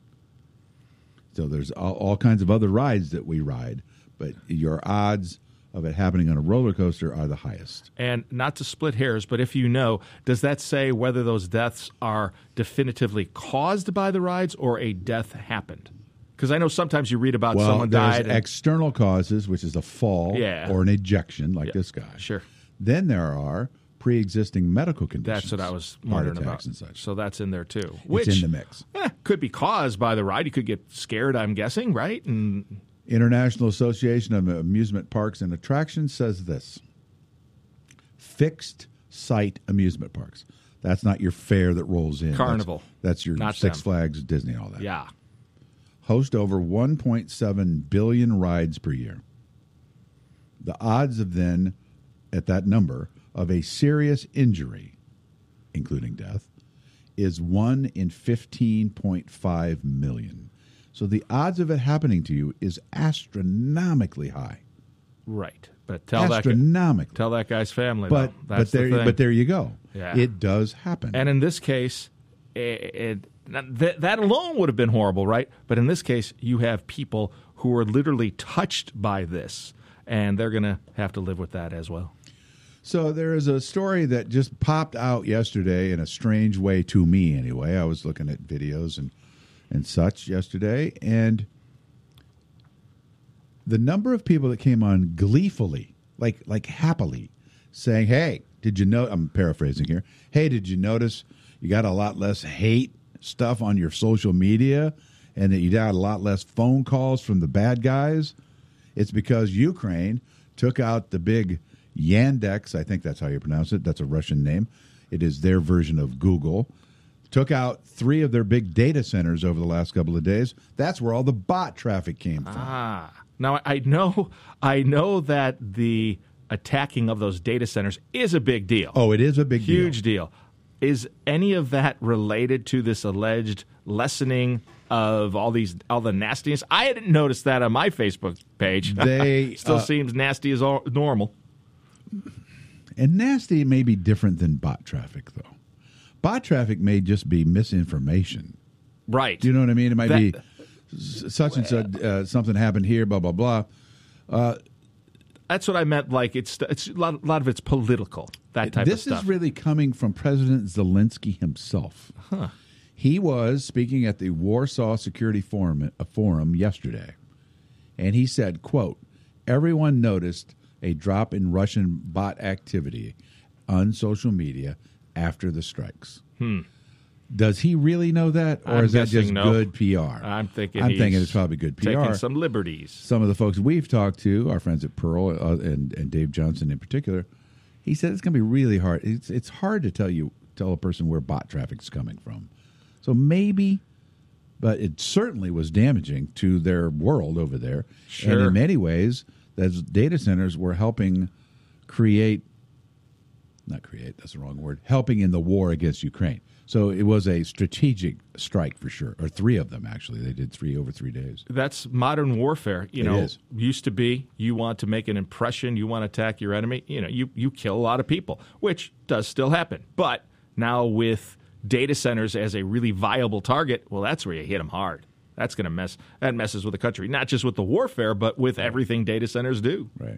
So there's all, all kinds of other rides that we ride, but your odds of it happening on a roller coaster are the highest. And not to split hairs, but if you know, does that say whether those deaths are definitively caused by the rides or a death happened? Because I know sometimes you read about well, someone there's died. And external causes, which is a fall yeah. or an ejection, like yeah. this guy. Sure. Then there are pre-existing medical conditions. That's what I was heart wondering attacks about. And such. So that's in there too. It's Which in the mix. Eh, could be caused by the ride. You could get scared, I'm guessing, right? And International Association of Amusement Parks and Attractions says this. Fixed site amusement parks. That's not your fare that rolls in. Carnival. That's, that's your Not Six them. Flags, Disney, all that. Yeah. Host over one point seven billion rides per year. The odds of then, at that number, of a serious injury, including death, is one in fifteen point five million. So the odds of it happening to you is astronomically high. Right. But tell that astronomically. tell that guy's family. But though. That's but there the thing. but there you go. Yeah. It does happen. And in this case, it, it, that, that alone would have been horrible, right? But in this case, you have people who are literally touched by this, and they're going to have to live with that as well. So there is a story that just popped out yesterday in a strange way to me anyway. I was looking at videos and, and such yesterday, and the number of people that came on gleefully, like like happily, saying, hey, did you know, I'm paraphrasing here, hey, did you notice you got a lot less hate stuff on your social media and that you got a lot less phone calls from the bad guys? It's because Ukraine took out the big Yandex, I think that's how you pronounce it. That's a Russian name. It is their version of Google. Took out three of their big data centers over the last couple of days. That's where all the bot traffic came from. Ah. Now, I know I know that the attacking of those data centers is a big deal. Oh, it is a big deal. Huge deal. Is any of that related to this alleged lessening of all these all the nastiness? I hadn't noticed that on my Facebook page. They still uh, seems nasty as all, normal. And nasty may be different than bot traffic, though. Bot traffic may just be misinformation. Right. Do you know what I mean? It might That- be such and such, uh, something happened here, blah, blah, blah. Uh, That's what I meant. Like it's it's a lot, a lot of it's political. That type this of stuff. is really coming from President Zelensky himself. Huh. He was speaking at the Warsaw Security Forum, a forum yesterday, and he said, quote, everyone noticed a drop in Russian bot activity on social media after the strikes. Hmm. Does he really know that, or I'm is that just guessing no. good P R? I'm thinking. I'm he's thinking it's probably good P R. Taking some liberties. Some of the folks we've talked to, our friends at Pearl uh, and, and Dave Johnson in particular, He said it's going to be really hard. It's it's hard to tell you tell a person where bot traffic's coming from. So maybe, but it certainly was damaging to their world over there. Sure. And in many ways, those data centers were helping create, not create, that's the wrong word, helping in the war against Ukraine. So it was a strategic strike for sure, or three of them actually. They did three over three days. That's modern warfare. You It know, is. used to be you want to make an impression, you want to attack your enemy. You know, you you kill a lot of people, which does still happen. But now with data centers as a really viable target, well, that's where you hit them hard. That's going to mess. That messes with the country, not just with the warfare, but with everything data centers do. Right.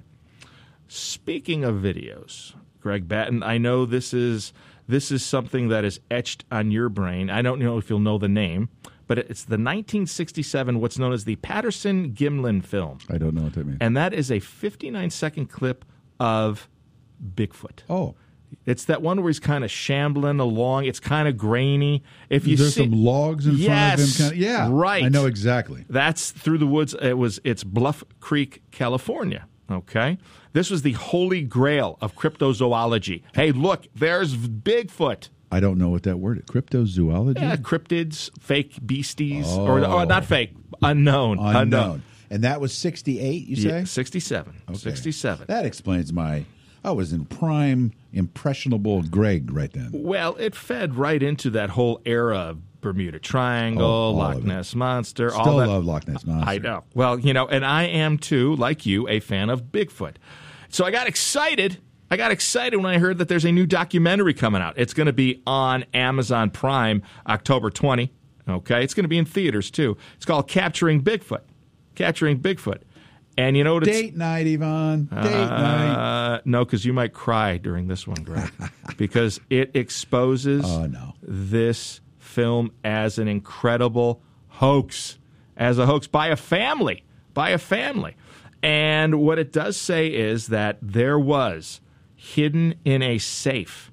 Speaking of videos, Greg Batten, I know this is. This is something that is etched on your brain. I don't know if you'll know the name, but it's the nineteen sixty-seven, what's known as the Patterson-Gimlin film. I don't know what that means. And that is a fifty-nine second clip of Bigfoot. Oh. It's that one where he's kind of shambling along. It's kind of grainy. If you There's see, some logs in yes, front of him. Kind of, yeah, right. I know exactly. That's through the woods. It was. It's Bluff Creek, California. Okay, this was the holy grail of cryptozoology. Hey, look, there's Bigfoot. I don't know what that word is. Cryptozoology? Yeah, cryptids, fake beasties, Oh. or, or not fake, unknown, Unknown. unknown. And that was sixty-eight, you say? Yeah, sixty-seven. Okay. sixty-seven. That explains my... I was in prime, impressionable Greg right then. Well, it fed right into that whole era of Bermuda Triangle, Oh, all Loch of it. Ness Monster. Still all that. love Loch Ness Monster. I know. Well, you know, and I am too, like you, a fan of Bigfoot. So I got excited. I got excited when I heard that there's a new documentary coming out. It's going to be on Amazon Prime October twentieth. Okay, it's going to be in theaters too. It's called Capturing Bigfoot. Capturing Bigfoot. And you know what it's... Date night, Yvonne. Date uh, night. No, because you might cry during this one, Greg. Because it exposes Oh, no. this film as an incredible hoax. As a hoax by a family. By a family. And what it does say is that there was, hidden in a safe,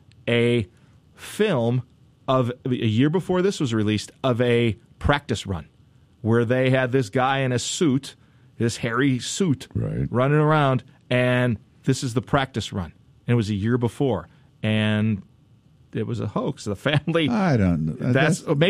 a film of, a year before this was released, of a practice run where they had this guy in a suit, this hairy suit, right. running around, and this is the practice run. And it was a year before, and it was a hoax. The family. I don't know. That's, That's- maybe